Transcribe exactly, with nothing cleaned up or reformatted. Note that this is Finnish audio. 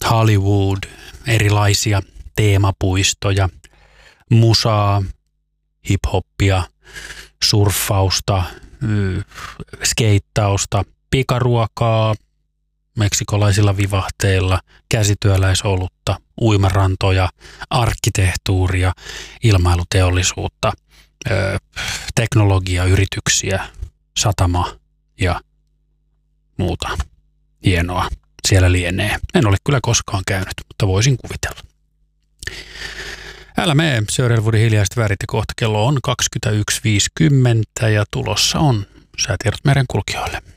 Hollywood, erilaisia teemapuistoja, musaa, hip-hoppia, surffausta, skeittausta, pikaruokaa, meksikolaisilla vivahteilla, käsityöläisolutta, uimarantoja, arkkitehtuuria, ilmailuteollisuutta, teknologiayrityksiä, satama ja muuta hienoa siellä lienee. En ole kyllä koskaan käynyt, mutta voisin kuvitella. Älä mene, Söderwoodin hiljaiset värit ja kohta kello on kaksikymmentäyksi viisikymmentä ja tulossa on säätiedot merenkulkijoille.